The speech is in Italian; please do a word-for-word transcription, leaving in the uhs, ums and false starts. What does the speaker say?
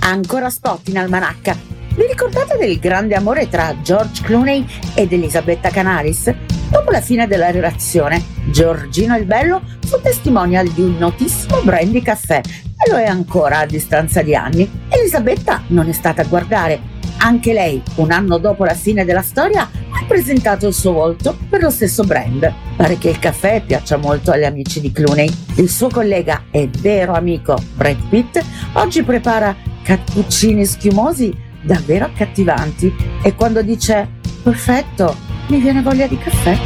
Ancora spot in almanacca. Vi ricordate del grande amore tra George Clooney ed Elisabetta Canalis? Dopo la fine della relazione, Giorgino il Bello fu testimonial di un notissimo brand di caffè e lo è ancora a distanza di anni. Elisabetta non è stata a guardare. Anche lei, un anno dopo la fine della storia, ha presentato il suo volto per lo stesso brand. Pare che il caffè piaccia molto agli amici di Clooney. Il suo collega e vero amico Brad Pitt oggi prepara cappuccini schiumosi davvero accattivanti e quando dice perfetto mi viene voglia di caffè.